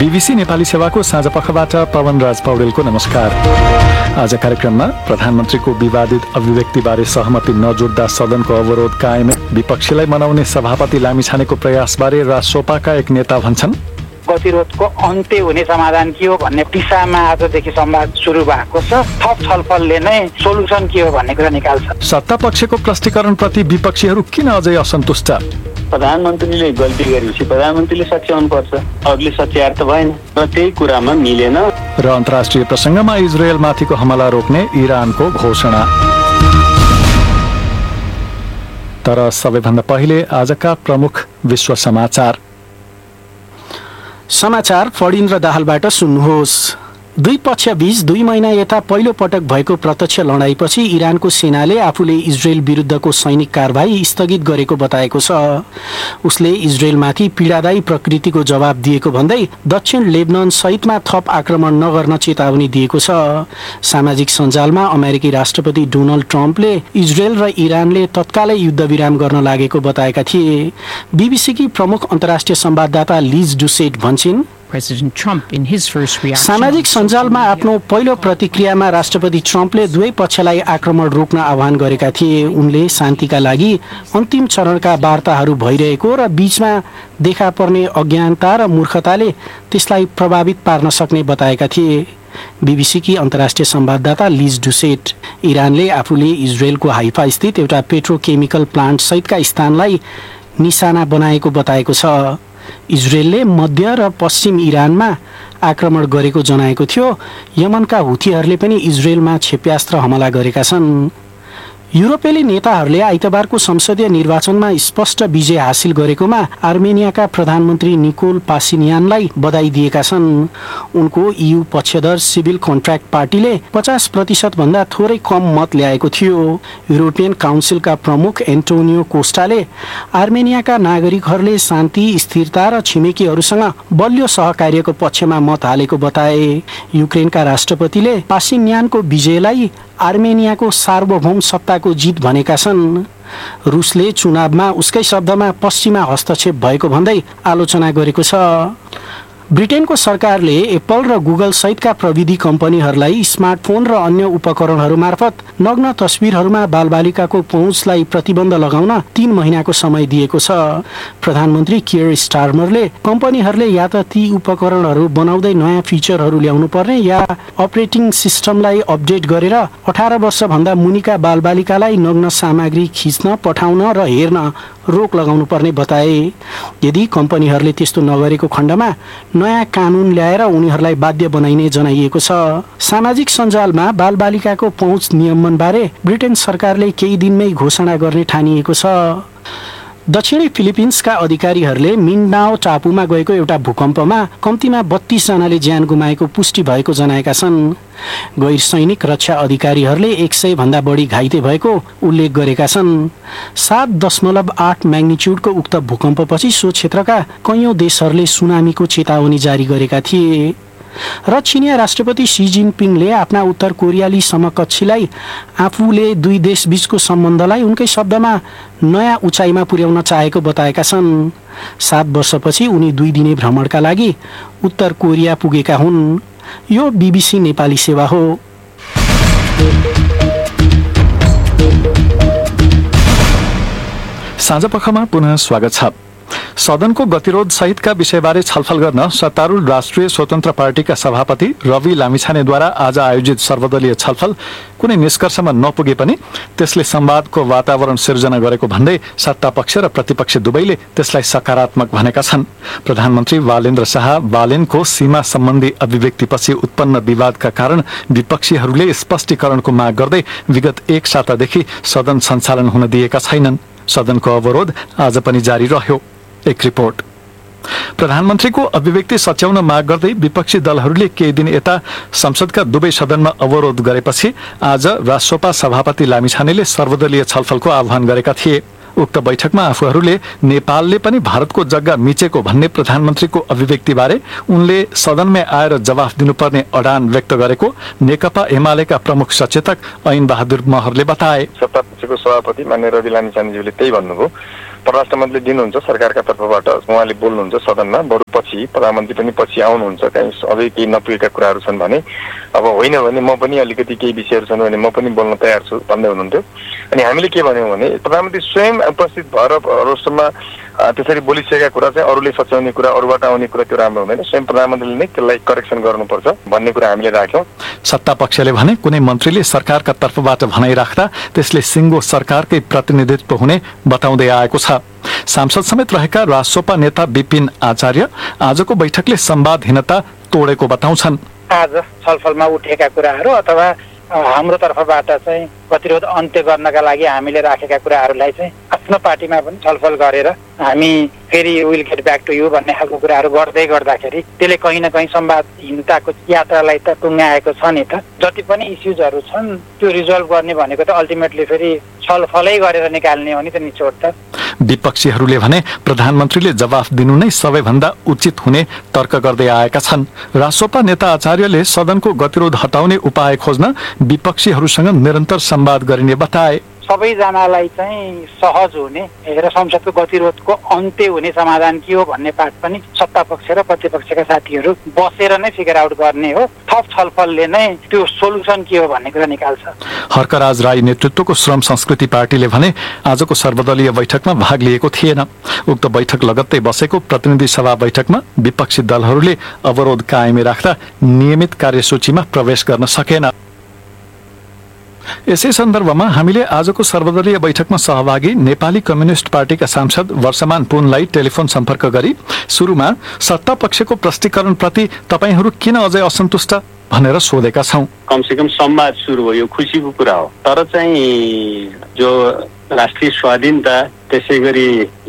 BBC Nepali सेवाको साँझ पखबाट पवनराज पौडेलको नमस्कार। आज कार्यक्रममा प्रधानमन्त्रीको विवादित अभिव्यक्तिबारे सहमति नजुट्दा सदनको अवरोध कायम, विपक्षीलाई मनाउने सभापति लामिछानेको प्रयासबारे रासोपाका एक नेता भन्छन्। गतिरोधको अन्त्य हुने समाधान के हो भन्ने दिशामा आजदेखि संवाद सुरु भएको छ। थप छलफलले नै सोलुसन के हो भन्ने कुरा निकाल्छ। सत्ता पक्षको प्रष्टीकरणप्रति विपक्षीहरू किन अझै असन्तुष्ट? प्रधानमन्त्रीले गल्ती गरेपछि प्रधानमन्त्रीले सच्याउनुपर्छ, अरूले सच्याएर त भएन र त्यही कुरामा मिलेन। र अन्तर्राष्ट्रिय प्रसङ्गमा इजरायलमाथिको हमला रोक्ने इरानको घोषणा। तर सबैभन्दा पहिले आजका प्रमुख विश्व समाचार फडिन्द्र दाहालबाट सुन्नुहोस्। दुई पक्षबीच 2 महिना यता पहिलो पटक भएको प्रत्यक्ष लडाईपछि इरानको सेनाले आफूले इजरायल विरुद्धको सैनिक कारबाही स्थगित गरेको बताएको छ। उसले इजरायलमाथि पीडादायी प्रकृतिको जवाब दिएको भन्दै दक्षिण लेबनान सहितमा थप आक्रमण नगर्न चेतावनी दिएको छ। सामाजिक सञ्जालमा अमेरिकी राष्ट्रपति डोनाल्ड ट्रम्पले इजरायल र इरानले तत्कालै युद्धविराम गर्न लागेको बताएका थिए। बीबीसीकी प्रमुख अन्तर्राष्ट्रिय संवाददाता लिज डुसेट भन्छिन्, सामाजिक सञ्जालमा आफ्नो पहिलो प्रतिक्रियामा राष्ट्रपति ट्रम्पले दुवै पक्षलाई आक्रमण रोक्न आह्वान गरेका थिए। उनले शान्तिका लागि अन्तिम चरणका वार्ताहरू भइरहेको र बीचमा देखा पर्ने अज्ञानता र मूर्खताले त्यसलाई प्रभावित पार्न सक्ने बताएका थिए। बीबीसीकी अन्तर्राष्ट्रिय संवाददाता लिज डुसेट इरानले आफूले इजरायलको हाइफा स्थित एउटा पेट्रोकेमिकल प्लान्ट सहितका स्थानलाई निशाना बनाएको बताएको छ। इजरायलले मध्य र पश्चिम इरानमा आक्रमण गरेको जनाएको थियो। यमनका हुथीहरूले पनि इजरायलमा क्षेप्यास्त्र हमला गरेका छन्। युरोपेली नेताहरूले आइतबारको संसदीय निर्वाचनमा स्पष्ट विजय हासिल गरेकोमा आर्मेनियाका प्रधानमन्त्री निकोल पासिनियानलाई बधाई दिएका छन्। उनको EU पक्षधर सिभिल कन्ट्र्याक्ट पार्टीले 50% भन्दा थोरै कम मत ल्याएको थियो। युरोपियन काउन्सिलका प्रमुख एन्टोनियो कोस्टाले आर्मेनियाका नागरिकहरूले शान्ति, स्थिरता र छिमेकीहरूसँग बलियो सहकार्यको पक्षमा मत हालेको बताए। युक्रेनका राष्ट्रपतिले पासिनियानको विजयलाई आर्मेनियाको सार्वभौम सत्ताको जित भनेका छन्। रुसले चुनावमा उसकै शब्दमा पश्चिमा हस्तक्षेप भएको भन्दै आलोचना गरेको छ। ब्रिटेनको सरकारले एप्पल र गुगल सहितका प्रविधि कम्पनीहरूलाई स्मार्टफोन र अन्य उपकरणहरू मार्फत नग्न तस्बिरहरूमा बालबालिकाको पहुँचलाई प्रतिबन्ध लगाउन 3 महिनाको समय दिएको छ। प्रधानमन्त्री कियर स्टारमरले कम्पनीहरूले या त ती उपकरणहरू बनाउँदै नयाँ फिचरहरू ल्याउनु पर्ने या अपरेटिङ सिस्टमलाई अपडेट गरेर 18 वर्षभन्दा मुनिका बालबालिकालाई नग्न सामग्री खिच्न, पठाउन र हेर्न रोक लगाउनु पर्ने बताए। यदि कम्पनीहरूले त्यस्तो नगरेको खण्डमा नयाँ कानुन ल्याएर उनीहरूलाई बाध्य बनाइने जनाइएको छ। सामाजिक सञ्जालमा बालबालिकाको पहुँच नियमनबारे ब्रिटेन सरकारले केही दिनमै घोषणा गर्ने ठानिएको छ। दक्षिणी फिलिपिन्सका अधिकारीहरूले मिन्डाओ टापुमा गएको एउटा भूकम्पमा कम्तीमा 32 जनाले ज्यान गुमाएको पुष्टि भएको जनाएका छन्। गैर सैनिक रक्षा अधिकारीहरूले 100 भन्दा बढी घाइते भएको उल्लेख गरेका छन्। 7.8 म्याग्निच्युडको उक्त भूकम्पपछि सो क्षेत्रका कैयौं देशहरूले सुनामीको चेतावनी जारी गरेका थिए। र चिनिया राष्ट्रपति सी जिनपिङले आफ्ना उत्तर कोरियाली समकक्षीलाई आफूले दुई देश बीचको सम्बन्धलाई उनकै शब्दमा नयाँ उचाइमा पुर्याउन चाहेको बताएका छन्। 7 वर्षपछि उनी 2 दिने भ्रमणका लागि उत्तर कोरिया पुगेका हुन्। यो बीबीसी नेपाली सेवा हो। साँझपखमा पुनः स्वागत छ। सदनको गतिरोध सहितका विषयबारे छलफल गर्न सत्तारूढ राष्ट्रिय स्वतन्त्र पार्टीका सभापति रवि लामिछानेद्वारा आज आयोजित सर्वदलीय छलफल कुनै निष्कर्षमा नपुगे पनि त्यसले संवादको वातावरण सिर्जना गरेको भन्दै सत्ता पक्ष र प्रतिपक्ष दुवैले त्यसलाई सकारात्मक भनेका छन्। प्रधानमन्त्री बालेन्द्र शाह बालेनको सीमा सम्बन्धी अभिव्यक्तिपछि उत्पन्न विवादका कारण विपक्षीहरूले स्पष्टीकरणको माग गर्दै विगत 1 सातादेखि सदन सञ्चालन हुन दिएका छैनन्। सदनको अवरोध आज पनि जारी रह्यो। एक रिपोर्ट। प्रधानमन्त्रीको अभिव्यक्ति सच्याउन माग गर्दै विपक्षी दलहरूले केही दिन यता संसदका दुवै सदनमा अवरोध गरेपछि आज राष्ट्रसभा सभापति लामिछानेले सर्वदलीय छलफलको आह्वान गरेका थिए। उक्त बैठकमा आफूहरूले नेपालले पनि भारतको जग्गा मिचेको भन्ने प्रधानमन्त्रीको अभिव्यक्तिबारे उनले सदनमै आएर जवाफ दिनुपर्ने अडान व्यक्त गरेको नेकपा एमालेका प्रमुख सचेतक ऐन बहादुर महरले बताए। सत्तापक्षको सभापति माननीय रवि लामिछानेज्यूले त्यही भन्नुभयो। परराष्ट्र मन्त्रीले दिनुहुन्छ सरकारका तर्फबाट, उहाँले बोल्नुहुन्छ सदनमा, बरु पछि प्रधानमन्त्री पनि पछि आउनुहुन्छ, कहीँ अझै केही नपुगेका कुराहरू छन् भने अब होइन भने म पनि अलिकति केही विषयहरू छन् भने म पनि बोल्न तयार छु भन्दै हुनुहुन्थ्यो। अनि हामीले के भन्यौँ भने प्रधानमन्त्री स्वयं उपस्थित भएर रोस्टरमा त्यसरी बोलिसकेका कुरा चाहिँ अरूले सच्याउने कुरा, अरूबाट आउने कुरा त्यो राम्रो हुँदैन, स्वयं प्रधानमन्त्रीले नै त्यसलाई करेक्सन गर्नुपर्छ भन्ने कुरा हामीले राख्यौँ। सत्ता पक्षले भने कुनै मन्त्रीले सरकारका तर्फबाट भनाइ राख्दा त्यसले सिङ्गो सरकारकै प्रतिनिधित्व हुने बताउँदै आएको छ। सांसद समेत रहेका रासोपा नेता विपिन आचार्य आजको बैठकले संवादहीनता तोडेको बताउँछन्। आज छलफलमा उठेका कुराहरू अथवा हाम्रो तर्फबाट चाहिँ गतिरोध अन्त्य गर्नका लागि हामीले राखेका कुराहरूलाई चाहिँ आफ्नो पार्टीमा पनि छलफल गरेर हामी फेरि will get back to you भन्ने खालको कुराहरू गर्दै गर्दाखेरि त्यसले कहीँ न कहीँ संवादहीनताको यात्रालाई त टुङ्गाएको छ नि त। जति पनि इस्युजहरू छन् त्यो रिजल्भ गर्ने भनेको त अल्टिमेटली फेरि छलफलै गरेर निकाल्ने हो नि त निचोड त। विपक्षीहरूले भने प्रधानमन्त्रीले जवाफ दिनु नै सबैभन्दा उचित हुने तर्क गर्दै आएका छन्। रासोपा नेता आचार्यले सदनको गतिरोध हटाउने उपाय खोज्न विपक्षीहरूसँग निरन्तर संवाद गरिने बताए। सबैजनालाई चाहिँ सहज हुने र संसदको गतिरोधको अन्त्य हुने समाधान के हो भन्ने पाठ पनि सत्ता पक्ष र प्रतिपक्षका साथीहरू बसेर नै फिगर आउट गर्ने हो। थप छलफलले नै त्यो सोलुसन के हो भन्ने कुरा निकाल्छ। हर्कराज राई नेतृत्वको श्रम संस्कृति पार्टीले भने आजको सर्वदलीय बैठकमा भाग लिएको थिएन। उक्त बैठक लगत्तै बसेको प्रतिनिधि सभा बैठकमा विपक्षी दलहरूले अवरोध कायमै राख्दा नियमित कार्यसूचीमा प्रवेश गर्न सकेन। यसै सन्दर्भमा हामीले आजको सर्वदलीय बैठकमा सहभागी नेपाली कम्युनिस्ट पार्टीका सांसद वर्षमान पुनलाई टेलिफोन सम्पर्क गरी सुरुमा सत्ता पक्षको प्रष्टीकरणप्रति तपाईहरू किन अझै असन्तुष्ट भनेर सोधेका छौं। कमसेकम संवाद सुरु भयो, खुसीको कुरा हो। तर चाहिँ जो राष्ट्रिय स्वाधीनता त्यसै गरी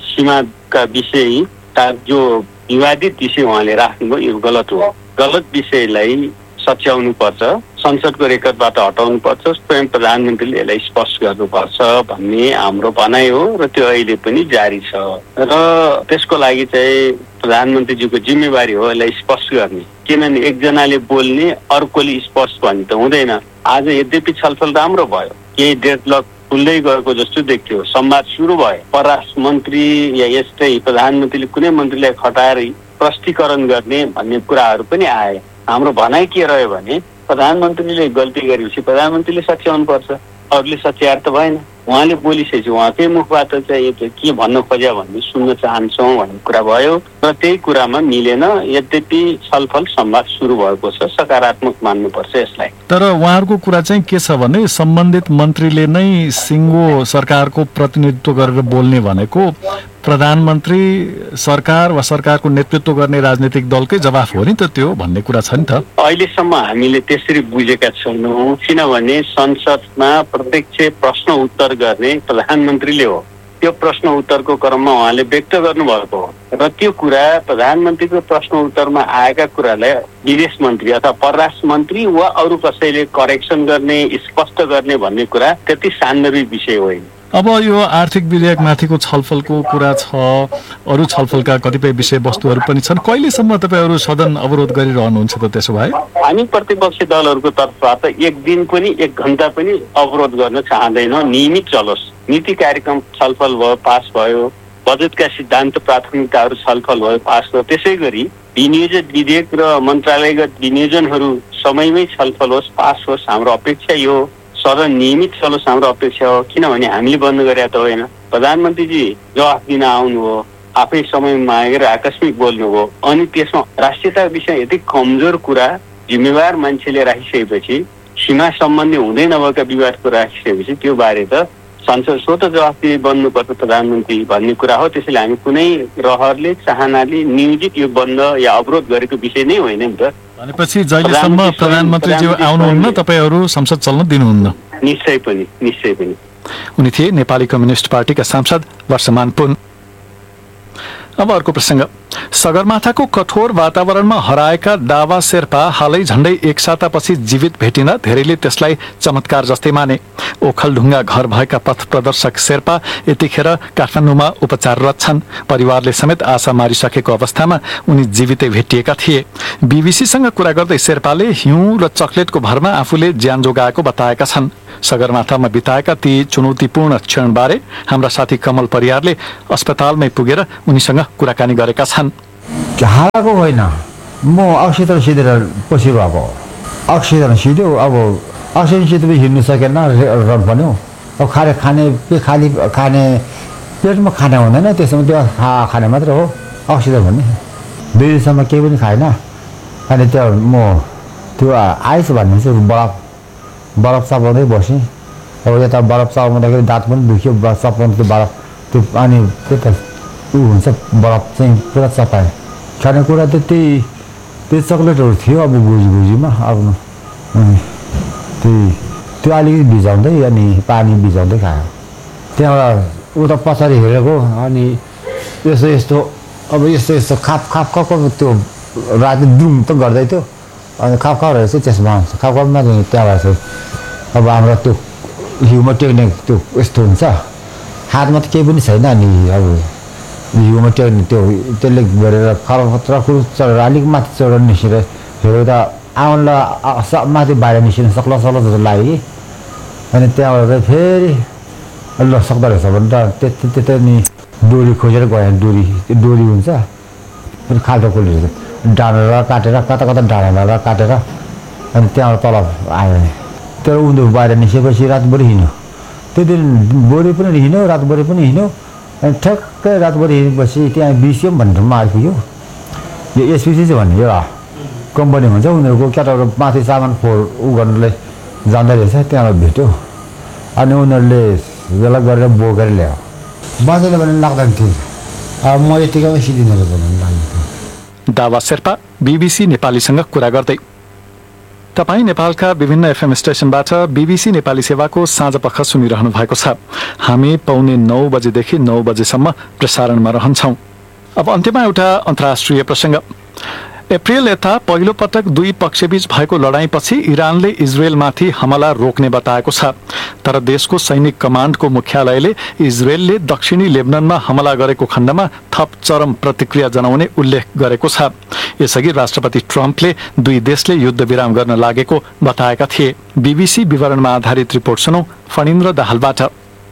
सीमाका विषयका जो विवादित विषय उहाँले राख्नुभयो यो गलत हो। गलत विषयलाई सच्याउनु पर्छ, संसदको रेकर्डबाट हटाउनु पर्छ, स्वयं प्रधानमन्त्रीले यसलाई स्पष्ट गर्नुपर्छ भन्ने हाम्रो भनाइ हो र त्यो अहिले पनि जारी छ। र त्यसको लागि चाहिँ प्रधानमन्त्रीज्यूको जिम्मेवारी हो यसलाई स्पष्ट गर्ने। किनभने एकजनाले बोल्ने अर्कोले स्पष्ट भन्ने त हुँदैन। आज यद्यपि छलफल राम्रो भयो, केही डेडलक खुल्दै गएको जस्तो देखियो, संवाद सुरु भयो। परराष्ट्र मन्त्री या यस्तै प्रधानमन्त्रीले कुनै मन्त्रीलाई खटाएर प्रष्टीकरण गर्ने भन्ने कुराहरू पनि आए। हाम्रो भनाइ के रह्यो भने प्रधानमन्त्रीले गल्ती गरेपछि प्रधानमन्त्रीले सच्याउनु पर्छ, अरूले सच्याएर त भएन। उहाँले बोलिसकेपछि उहाँकै मुखबाट चाहिँ के भन्न खोज्या भन्ने सुन्न चाहन्छौँ भन्ने कुरा भयो र त्यही कुरामा मिलेन। यद्यपि छलफल संवाद सुरु भएको छ, सकारात्मक मान्नुपर्छ यसलाई। तर उहाँहरूको कुरा चाहिँ के छ भने सम्बन्धित मन्त्रीले नै सिङ्गो सरकारको प्रतिनिधित्व गरेर बोल्ने भनेको प्रधानमन्त्री सरकार वा सरकारको नेतृत्व गर्ने राजनीतिक दलकै जवाफ हो नि त त्यो भन्ने कुरा छ नि त। अहिलेसम्म हामीले त्यसरी बुझेका छैनौँ, किनभने संसदमा प्रत्यक्ष प्रश्न उत्तर गर्ने प्रधानमन्त्रीले हो। त्यो प्रश्न उत्तरको क्रममा उहाँले व्यक्त गर्नुभएको हो र त्यो कुरा प्रधानमन्त्रीको प्रश्न उत्तरमा आएका कुरालाई विदेश मन्त्री अथवा परराष्ट्र मन्त्री वा अरू कसैले करेक्सन गर्ने, स्पष्ट गर्ने भन्ने कुरा त्यति सान्दर्भिक विषय होइन। अब यो आर्थिक विधेयकमाथिको छलफलको कुरा छ, अरू छलफलका कतिपय विषयवस्तुहरू पनि छन्। कहिलेसम्म तपाईँहरू सदन अवरोध गरिरहनुहुन्छ त? त्यसो भए हामी प्रतिपक्षी दलहरूको तर्फबाट एक दिन पनि, एक घण्टा पनि अवरोध गर्न चाहँदैनौँ। नियमित चलोस्। नीति कार्यक्रम छलफल भयो, पास भयो। बजेटका सिद्धान्त प्राथमिकताहरू छलफल भयो, पास भयो। त्यसै गरी विनियोजित विधेयक र मन्त्रालयगत विनियोजनहरू समयमै छलफल होस्, पास होस्। हाम्रो अपेक्षा यो सदन नियमित चलोस्, हाम्रो अपेक्षा हो। किनभने हामीले बन्द गरे त होइन। प्रधानमन्त्रीजी जवाफ दिन आउनु हो, आफै समय मागेर आकस्मिक बोल्नु हो, अनि त्यसमा राष्ट्रियता विषय यति कमजोर कुरा जिम्मेवार मान्छेले राखिसकेपछि, सीमा सम्बन्धी हुँदै नभएका विवादको राखिसकेपछि त्यो बारे त संसद स्वतः जवाफदेही बन्नुपर्छ प्रधानमन्त्री भन्ने कुरा हो। त्यसैले हामी कुनै रहरले, चाहनाले नियोजित यो बन्द या अवरोध गरेको विषय नै होइन नि त। भनेपछि जहिलेसम्म प्रधानमन्त्रीज्यू आउनुहुन्न तपाईहरू संसद चल्न दिनुहुन्न? निश्चय पनि, निश्चय पनि। उनी थिए नेपाली कम्युनिस्ट पार्टीका सांसद वर्षमान पुन। अब अर्को प्रसंग। सगरमाथाको कठोर वातावरणमा हराएका दावा शेर्पा हालै झण्डै एक सातापछि जीवित भेटिन धेरैले त्यसलाई चमत्कार जस्तै माने। ओखलढुङ्गा घर भएका पथ प्रदर्शक शेर्पा यतिखेर काठमाडौँमा उपचाररत छन्। परिवारले समेत आशा मारिसकेको अवस्थामा उनी जीवितै भेटिएका थिए। बीबीसीसँग कुरा गर्दै शेर्पाले हिउँ र चकलेटको भरमा आफूले ज्यान जोगाएको बताएका छन्। सगरमाथामा बिताएका ती चुनौतीपूर्ण क्षणबारे हाम्रा साथी कमल परियारले अस्पतालमै पुगेर उनीसँग कुराकानी गरेका छन्। हाराको होइन, म अक्सिजन सिधेर पछि भएको। अक्सिजन सिध्यो, अब अक्सिजन सिधेपछि हिँड्नु सकेन, रन बन्यो। अब खाने पेटमा खाने हुँदैन, त्यसमा त्यो खाने मात्र हो अक्सिजन भन्ने। 2 दिनसम्म केही पनि खाएन। अनि त्यो म त्यो आइस भन्ने चाहिँ बरफ चपाउँदै बसेँ। अब यता बरफ चपाउँदाखेरि दाँत पनि दुख्यो, चपाउनु त्यो बरफ त्यो, अनि त्यो त हुन्छ बरफ चाहिँ पुरा चपाएँ। खानेकुरा त त्यही चक्लेटहरू थियो अब भुजीमा। अब त्यो अलिकति भिजाउँदै अनि पानी भिजाउँदै खायो। त्यहाँबाट उता पछाडि हेरेको, अनि यस्तो अब यस्तो खाप त्यो राति दुम त गर्दै थियो। अनि खापहरू चाहिँ त्यसमा खापमा त्यहाँबाट चाहिँ अब हाम्रो त्यो हिउमा टेक्ने त्यो यस्तो हुन्छ, हातमा त केही पनि छैन। अनि अब हिउमा टेक्ने त्यसले गरेर खरपत्र चढेर अलिक माथि चढेर निस्केर हेर्दा आउनलाई माथि बाहिर निस्किन सक्ला जस्तो लाग्यो कि। अनि त्यहाँबाट चाहिँ फेरि ल सक्दो रहेछ भने त त्यतै नि डोरी खोजेर गएँ। डोरी हुन्छ अनि खाल्टो खोलेर डाँडेर काटेर कता डाँडेर काटेर अनि त्यहाँबाट तल आयो। तर उनीहरू बाहिर निस्केपछि रातभरि हिँड्यो। त्यो दिन भोलि पनि हिँड्यो, रातभरि पनि हिँड्यो। अनि ठ्याक्कै रातभरि हिँडेपछि त्यहाँ बिसिएम भन्ने ठाउँमा आइपुग्यो। यो एसपिसी चाहिँ भन्ने एउटा कम्पनी हुन्छ, उनीहरूको केटाहरू माथि सामान गर्नुलाई जाँदो रहेछ, त्यहाँबाट भेट्यो। अनि उनीहरूले बेला गरेर बोकेर ल्यायो। बाँचेर भने लाग्दैन थियो, अब म यतिकैमा सिद्धिने रहेछ भन्ने लाग्यो। दावा शेर्पा, बीबीसी नेपालीसँग कुरा गर्दै। तपाईँ नेपालका विभिन्न एफएम स्टेशनबाट बीबीसी नेपाली सेवाको साँझपख सुनिरहनु भएको छ। हामी 8:45 बजेदेखि 9 बजेसम्म प्रसारणमा रहन्छौँ। अब अन्त्यमा एउटा अन्तर्राष्ट्रिय प्रसङ्ग। अप्रिल यता पहिलो पटक दुई पक्षबीच भएको लडाईँपछि इरानले इजरायलमाथि हमला रोक्ने बताएको छ। तर देशको सैनिक कमान्डको मुख्यालयले इजरायलले दक्षिणी लेबननमा हमला गरेको खण्डमा थप चरम प्रतिक्रिया जनाउने उल्लेख गरेको छ। यसअघि राष्ट्रपति ट्रम्पले दुई देशले युद्धविराम गर्न लागेको बताएका थिए। बीबीसी विवरणमा आधारित रिपोर्ट सुनौ फणिन्द्र दाहालबाट।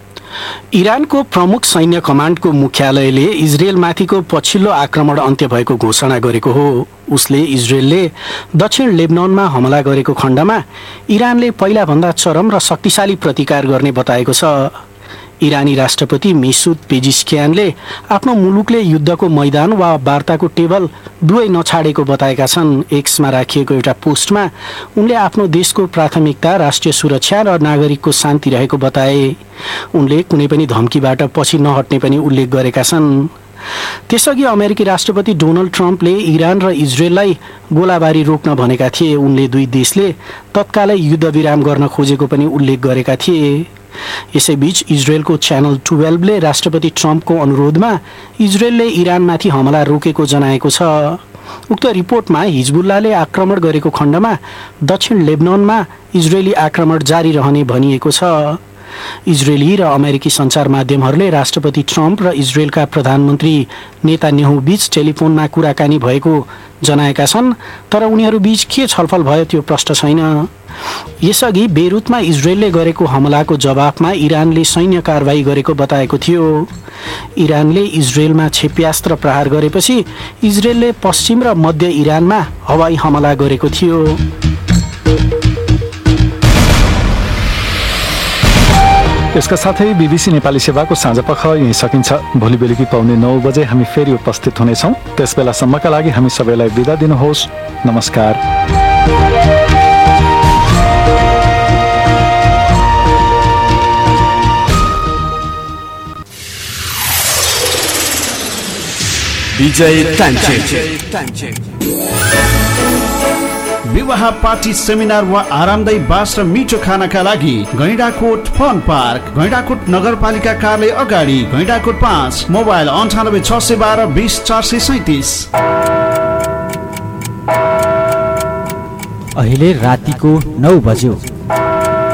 इरानको प्रमुख सैन्य कमान्डको मुख्यालयले इजरायलमाथिको पछिल्लो आक्रमण अन्त्य भएको घोषणा गरेको हो। उसले इजरायलले दक्षिण लेबननमा हमला गरेको खण्डमा इरानले पहिलाभन्दा चरम र शक्तिशाली प्रतिकार गर्ने बताएको छ। इरानी राष्ट्रपति मेसुद पेजिस्कियानले आफ्नो मुलुकले युद्धको मैदान वा वार्ताको टेबल दुवै नछाडेको बताएका छन्। एक्समा राखिएको एउटा पोस्टमा उनले आफ्नो देशको प्राथमिकता राष्ट्रिय सुरक्षा र नागरिकको शान्ति रहेको बताए। उनले कुनै पनि धम्कीबाट पछि नहट्ने पनि उल्लेख गरेका छन्। त्यसअघि अमेरिकी राष्ट्रपति डोनाल्ड ट्रम्पले इरान र इजरायललाई गोलाबारी रोक्न भनेका थिए। उनले दुई देशले तत्कालै युद्धविराम गर्न खोजेको पनि उल्लेख गरेका थिए। यसैबीच इजरायलको च्यानल 12ले राष्ट्रपति ट्रम्पको अनुरोधमा इजरायलले इरानमाथि हमला रोकेको जनाएको छ। उक्त रिपोर्टमा हिजबुल्लाले आक्रमण गरेको खण्डमा दक्षिण लेबननमा इजरायली आक्रमण जारी रहने भनिएको छ। इजरायली र अमेरिकी सञ्चार माध्यमहरूले राष्ट्रपति ट्रम्प र इजरायलका प्रधानमन्त्री नेतान्याहु बीच टेलिफोनमा कुराकानी भएको जनाएका छन्। तर उनीहरूबीच के छलफल भयो त्यो प्रश्न छैन। यसअघि बेरुतमा इजरायलले गरेको हमलाको जवाफमा इरानले सैन्य कारबाही गरेको बताएको थियो। इरानले इजरायलमा क्षेप्यास्त्र प्रहार गरेपछि इजरायलले पश्चिम र मध्य इरानमा हवाई हमला गरेको थियो। यसका साथै बीबीसी नेपाली सेवाको साँझपख यही सकिन्छ। भोलि बेलुकी 9:15 बजे हामी फेरि उपस्थित हुनेछौँ। त्यसबेलासम्मका लागि हामी सबैलाई बिदा दिनुहोस्। नमस्कार। विजय तान्चे विवाह पार्टी सेमिनार वा आरामदायी बास र मिठो खानाका लागि गैंडाकोट फन पार्क, गैंडाकोट नगरपालिका कार्यालय अगाडि, गैंडाकोट 5, मोबाइल 98 612 20 437। अहिले रातिको 9 बज्यो।